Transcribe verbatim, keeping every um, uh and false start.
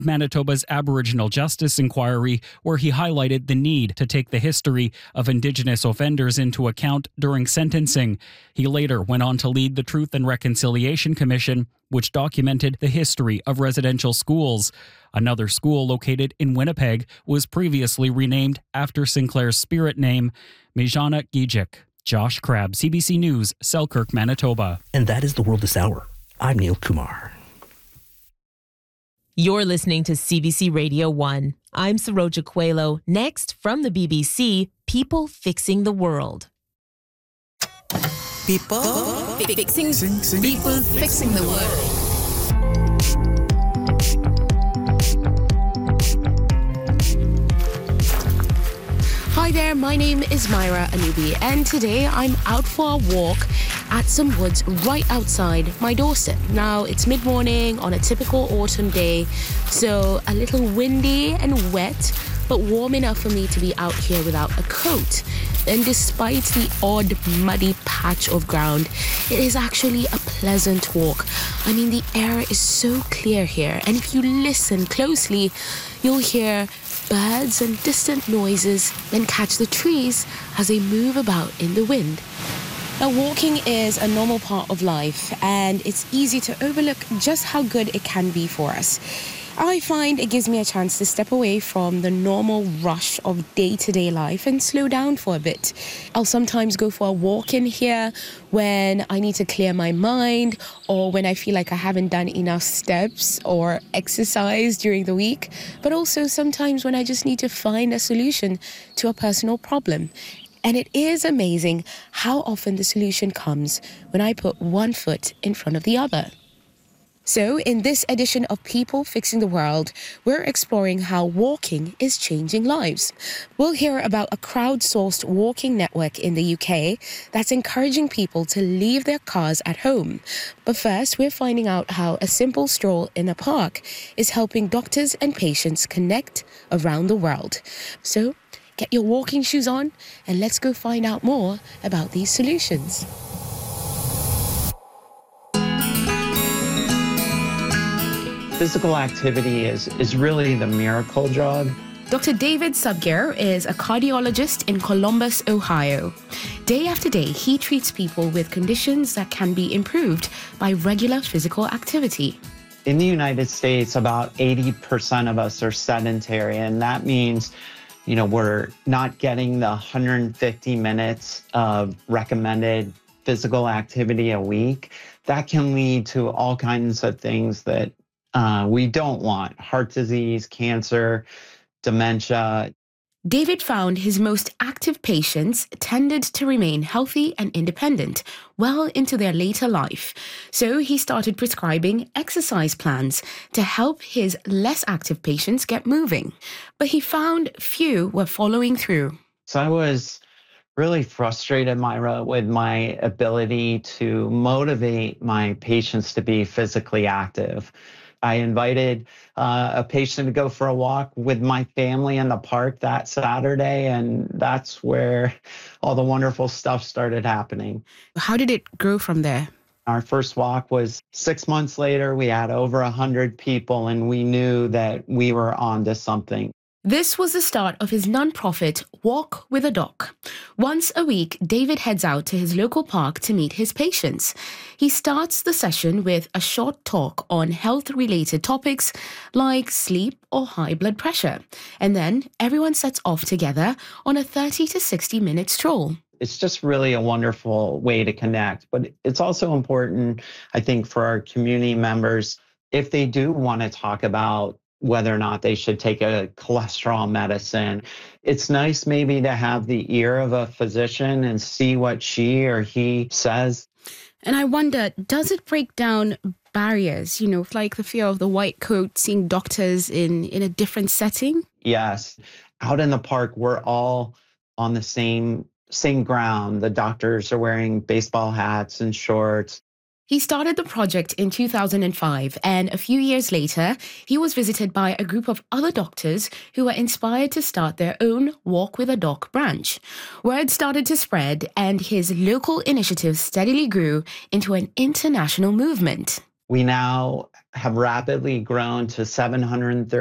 Manitoba's Aboriginal Justice Inquiry, where he highlighted the need to take the history of Indigenous offenders into account during sentencing. He later went on to lead the Truth and Reconciliation Commission, which documented the history of residential schools. Another school located in Winnipeg was previously renamed after Sinclair's spirit name, Mijana Gijik. Josh Crabb, C B C News, Selkirk, Manitoba. And that is the world this hour. I'm Neil Kumar. You're listening to C B C Radio one. I'm Saroja Coelho. Next, from the B B C, People Fixing the World. People fixing, fixing, people fixing the world. Hi there, my name is Myra Anubi, and today I'm out for a walk at some woods right outside my doorstep. Now, it's mid-morning on a typical autumn day, so a little windy and wet, but warm enough for me to be out here without a coat. And despite the odd muddy patch of ground, it is actually a pleasant walk. I mean, the air is so clear here, and if you listen closely, you'll hear birds and distant noises, then catch the trees as they move about in the wind. Now, walking is a normal part of life, and it's easy to overlook just how good it can be for us. I find it gives me a chance to step away from the normal rush of day-to-day life and slow down for a bit. I'll sometimes go for a walk in here when I need to clear my mind, or when I feel like I haven't done enough steps or exercise during the week, but also sometimes when I just need to find a solution to a personal problem. And it is amazing how often the solution comes when I put one foot in front of the other. So, in this edition of People Fixing the World, we're exploring how walking is changing lives. We'll hear about a crowdsourced walking network in the U K that's encouraging people to leave their cars at home. But first, we're finding out how a simple stroll in a park is helping doctors and patients connect around the world. So, get your walking shoes on and let's go find out more about these solutions. Physical activity is, is really the miracle drug. Doctor David Subgear is a cardiologist in Columbus, Ohio. Day after day, he treats people with conditions that can be improved by regular physical activity. In the United States, about eighty percent of us are sedentary, and that means, you know, we're not getting the one hundred fifty minutes of recommended physical activity a week. That can lead to all kinds of things that Uh, we don't want: heart disease, cancer, dementia. David found his most active patients tended to remain healthy and independent well into their later life. So he started prescribing exercise plans to help his less active patients get moving. But he found few were following through. So I was really frustrated, Myra, with my ability to motivate my patients to be physically active. I invited uh, a patient to go for a walk with my family in the park that Saturday, and that's where all the wonderful stuff started happening. How did it grow from there? Our first walk was six months later. We had over one hundred people, and we knew that we were on to something. This was the start of his nonprofit, Walk with a Doc. Once a week, David heads out to his local park to meet his patients. He starts the session with a short talk on health-related topics like sleep or high blood pressure. And then everyone sets off together on a thirty to sixty minute stroll. It's just really a wonderful way to connect. But it's also important, I think, for our community members, if they do want to talk about whether or not they should take a cholesterol medicine, it's nice maybe to have the ear of a physician and see what she or he says. And I wonder, does it break down barriers, you know, like the fear of the white coat, seeing doctors in, in a different setting? Yes. Out in the park, we're all on the same, same ground. The doctors are wearing baseball hats and shorts. He started the project in two thousand five, and a few years later, he was visited by a group of other doctors who were inspired to start their own Walk with a Doc branch. Word started to spread, and his local initiative steadily grew into an international movement. We now have rapidly grown to seven hundred thirty